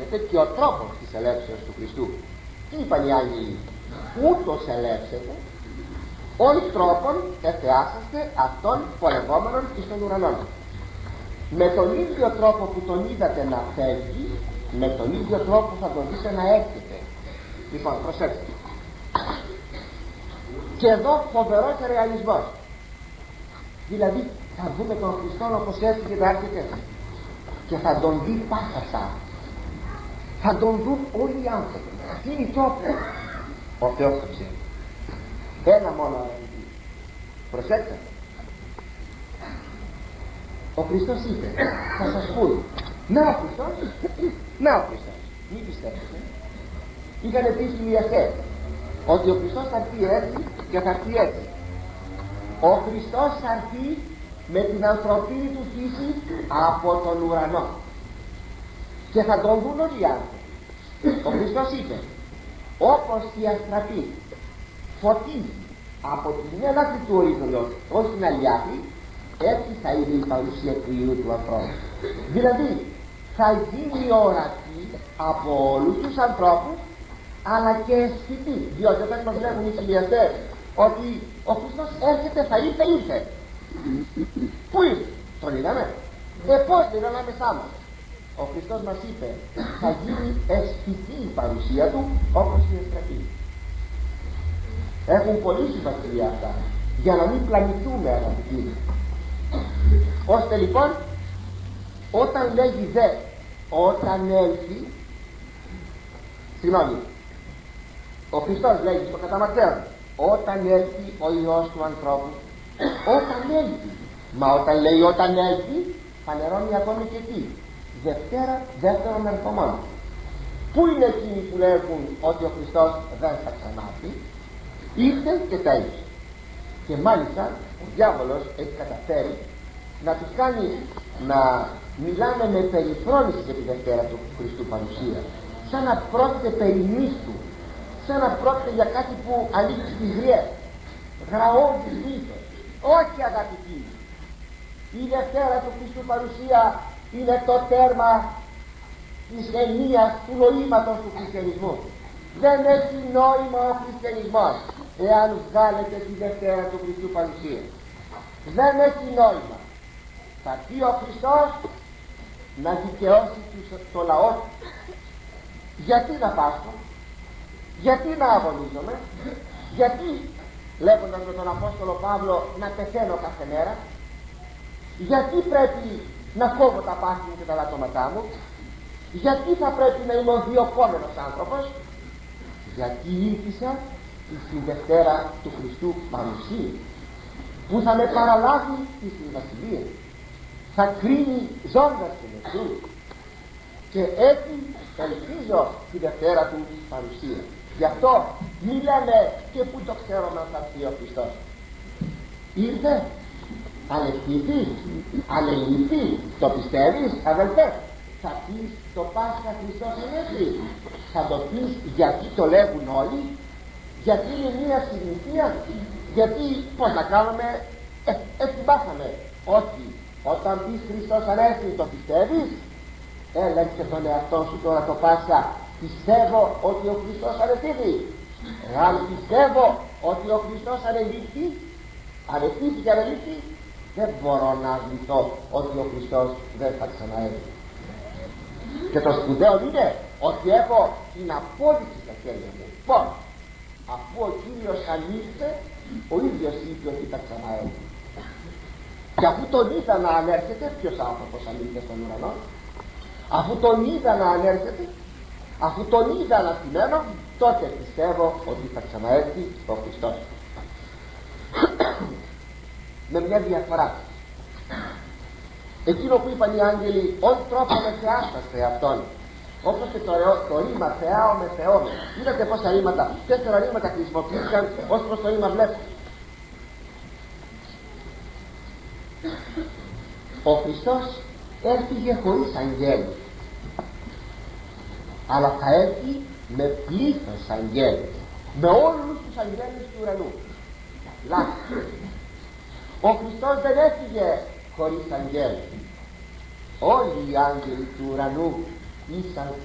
έρχεται και ο τρόπος της ελεύσεως του Χριστού. Τι είπαν οι άγγελοι? Ούτως ελεύσετε ον τρόπον εθεάσαστε αυτών πολεμόμενων εις των ουρανών. Με τον ίδιο τρόπο που τον είδατε να φεύγει, με τον ίδιο τρόπο θα τον δείτε να έρχεται. Λοιπόν, προσέξτε. Και εδώ φοβερός ρεαλισμός. Δηλαδή θα δούμε τον Χριστό όπως έφυγε να έρχεται και θα τον δει πάθασα. Θα τον δουν όλοι οι άνθρωποι. Τι είναι τρόπο? Ο Θεός το ξέρει. Ένα μόνο. Προσέξτε. Ο Χριστός είπε, θα σας πούν, να ο Χριστός, να ο Χριστός. Μην πιστέψετε. Είχαν επίσης μοιαστές ότι ο Χριστός θα έρθει έτσι και θα έρθει έτσι. Ο Χριστός θα έρθει με την ανθρωπίνη του φύση από τον ουρανό και θα τον δουν όλοι οι άνθρωποι. Ο Χριστός είπε, όπως η αστραπή φωτίζει από την μια άκρη του ορίζοντος ως την άλλη άκρη, έτσι θα είναι η παρουσία του Υιού του ανθρώπου. Δηλαδή θα γίνει ορατή από όλους τους ανθρώπους, αλλά και αισθητή, διότι όταν μας λέγουν οι χιλιαστές ότι ο Χριστός έρχεται, θα ήρθε. Πού ήρθε? Τον είδαμε? Πώς την ανάμεσά μας? Ο Χριστός μας είπε, θα γίνει αισθητή η παρουσία του όπως η αστραπή. Έχουν πολύ σημασία αυτά, για να μην πλανηθούμε, αγαπητοί. Ώστε λοιπόν, όταν λέγει δε, όταν έλθει, συγγνώμη, ο Χριστός λέγει στο καταμαρτέον, όταν έλθει ο Υιός του ανθρώπου, όταν έλθει. Μα όταν λέει όταν έλθει, φανερώνει ακόμη και τι? Δεύτερον ερχομόν. Πού είναι εκείνοι που λέγουν ότι ο Χριστός δεν θα ξανάρθει? Ήρθε και τέλειωσε. Και μάλιστα ο διάβολος έχει καταφέρει να τους κάνει να μιλάνε με περιφρόνηση για τη Δευτέρα του Χριστού παρουσία, σαν να πρόκειται περί μύθου, σαν να πρόκειται για κάτι που ανήκει στις γριές, γραώδης μύθος. Όχι, αγαπητοί, η Δευτέρα του Χριστού παρουσία είναι το τέρμα της ενίας του νοήματος του χριστιανισμού. Δεν έχει νόημα ο χριστιανισμός εάν βγάλετε τη Δευτέρα του Χριστού παρουσία. Δεν έχει νόημα. Θα πει ο Χριστός να δικαιώσει το λαό του. Γιατί να πάσχω? Γιατί να αγωνίζομαι? Γιατί, λέγοντας με τον Απόστολο Παύλο, να πεθαίνω κάθε μέρα? Γιατί πρέπει να κόβω τα πάθη μου και τα λατώματά μου? Γιατί θα πρέπει να είμαι ο διοκόμενος άνθρωπος? Γιατί ήρθα στην Δευτέρα του Χριστού παρουσία, που θα με παραλάβει στην Βασιλεία, θα κρίνει ζώντας την εχθρού, και έτσι ελπίζω τη Δευτέρα του παρουσία. Γι' αυτό μη λέμε και πού το ξέρουμε αν θα έρθει ο Χριστός. Ήρθε, αλευτήθη, αλεληθεί, το πιστεύεις, αδελφέ? Θα πεις το Πάσχα Χριστός ανέφερε? Θα το πεις γιατί το λέγουν όλοι? Γιατί είναι μία συνήθεια? Γιατί πώς να κάνουμε? Έτσι μάθαμε. Όχι. Όταν πεις Χριστός ανέφερε, το πιστεύεις? Έλεξε τον εαυτό σου τώρα το Πάσχα. Πιστεύω ότι ο Χριστός ανεφέρει. Αν πιστεύω ότι ο Χριστός ανεφύθη και ανελήφθη, δεν μπορώ να αρνηθώ ότι ο Χριστός δεν θα ξαναέρθει. Και το σπουδαίο είναι ότι έχω την απόδειξη στα χέρια μου. Πώς? Αφού ο Κύριος ανήλθε, ο ίδιος είπε ότι θα ξαναέρθει. Και αφού τον είδα να ανέρχεται, ποιος άνθρωπος ανήλθε στον ουρανό? Αφού τον είδα να ανέρχεται, αφού τον είδα αναστημένο, τότε πιστεύω ότι θα ξαναέρθει ο Χριστός. Με μια διαφορά. Εκείνο που είπαν οι άγγελοι, όν τρόπο με θεάσταστε αυτόν, όπως και το ρήμα θεάω με θεώμε. Είδατε πόσα ρήματα, 4 ρήματα χρησιμοποιήθηκαν ως προς το ρήμα βλέπω. Ο Χριστός έφυγε χωρίς αγγέλους, αλλά θα έρθει με πλήθος αγγέλους, με όλους τους αγγέλους του ουρανού. Λάθος. Ο Χριστός δεν έφυγε χωρίς αγγέλους. Όλοι οι άγγελοι του ουρανού ήσαν